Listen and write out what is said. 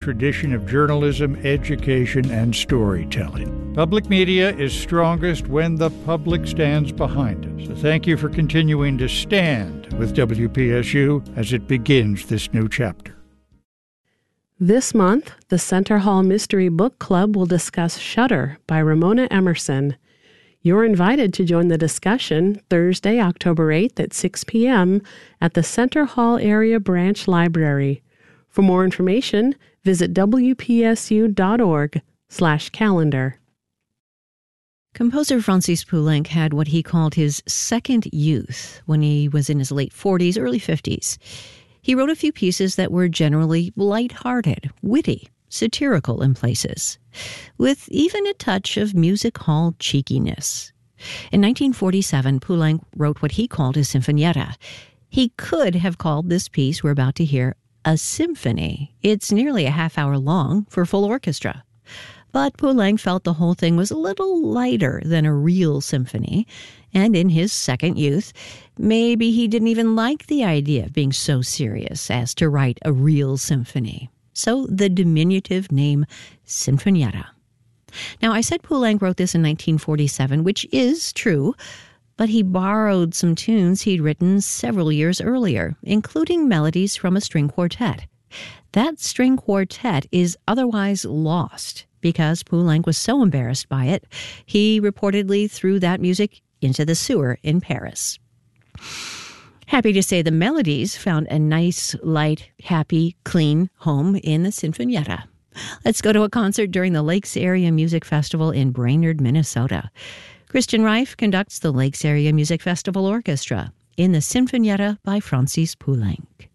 tradition of journalism, education, and storytelling. Public media is strongest when the public stands behind it. So thank you for continuing to stand with WPSU as it begins this new chapter. This month, the Center Hall Mystery Book Club will discuss Shutter by Ramona Emerson. You're invited to join the discussion Thursday, October 8th at 6 p.m. at the Center Hall Area Branch Library. For more information, visit wpsu.org/calendar. Composer Francis Poulenc had what he called his second youth when he was in his late 40s, early 50s. He wrote a few pieces that were generally light-hearted, witty, satirical in places, with even a touch of music hall cheekiness. In 1947, Poulenc wrote what he called his Sinfonietta. He could have called this piece we're about to hear a symphony. It's nearly a half hour long for full orchestra. But Poulenc felt the whole thing was a little lighter than a real symphony, and in his second youth, maybe he didn't even like the idea of being so serious as to write a real symphony. So the diminutive name Sinfonietta. Now, I said Poulenc wrote this in 1947, which is true, but he borrowed some tunes he'd written several years earlier, including melodies from a string quartet. That string quartet is otherwise lost because Poulenc was so embarrassed by it, he reportedly threw that music into the sewer in Paris. Happy to say the melodies found a nice, light, happy, clean home in the Sinfonietta. Let's go to a concert during the Lakes Area Music Festival in Brainerd, Minnesota. Christian Reif conducts the Lakes Area Music Festival Orchestra in the Sinfonietta by Francis Poulenc.